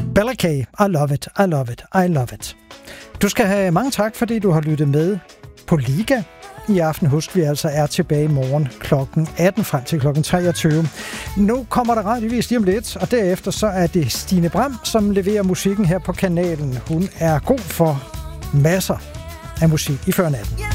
Bella K, I love it, I love it, I love it. Du skal have mange tak, fordi du har lyttet med på Liga. I aften, husk vi altså er tilbage i morgen kl. 18 frem til kl. 23. Nu kommer der radiovis lige om lidt, og derefter så er det Stine Bram, som leverer musikken her på kanalen. Hun er god for masser af musik i før natten.